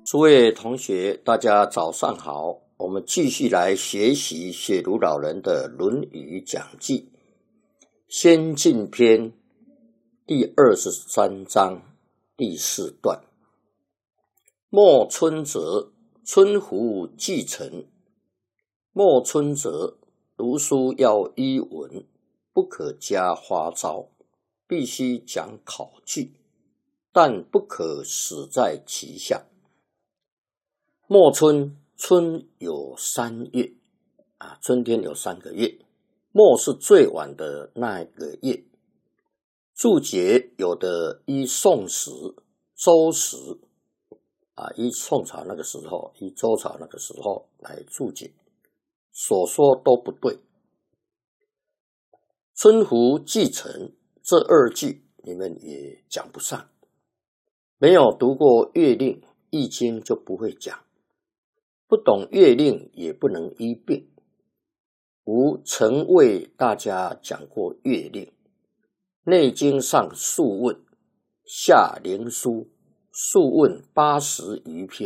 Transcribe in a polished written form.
诸位同学，大家早上好。我们继续来学习雪庐老人的《论语讲记》先进篇第23章第4段。莫春则，春服既成。莫春则，读书要依文，不可加花招，必须讲考据，但不可死在其下。末春，春有3月春天有3个月，末是最晚的那个月。注解有的依宋时、周时依宋朝那个时候，依周朝那个时候来注解，所说都不对。春服既成这2句你们也讲不上，没有读过月令、易经就不会讲，不懂月令也不能医病。吾曾为大家讲过月令，内经上数问，下灵书数问80余篇。